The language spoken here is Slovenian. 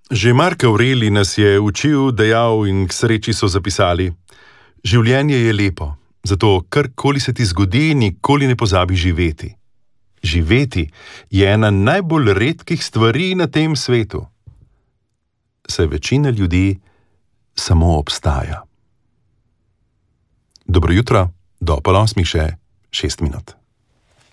Že Mark Aurelij nas je učil, dejal in k sreči so zapisali: življenje je lepo, zato karkoli se ti zgodi, nikoli ne pozabi živeti. Živeti je ena najbolj redkih stvari na tem svetu. Saj večina ljudi samo obstaja. Dobro jutro, do 7:30 še 6 minut.